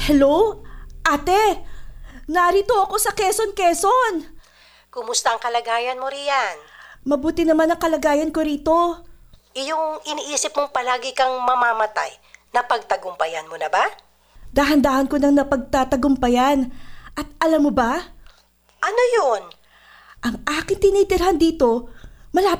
Hello? Ate, narito ako sa Quezon. Kumusta ang kalagayan mo riyan? Mabuti naman ang kalagayan ko rito. Iyong iniisip mong palagi kang mamamatay, napagtagumpayan mo na ba? Dahan-dahan ko nang napagtatagumpayan. At alam mo ba, Ano yun? ang aking tinitirhan dito, malapit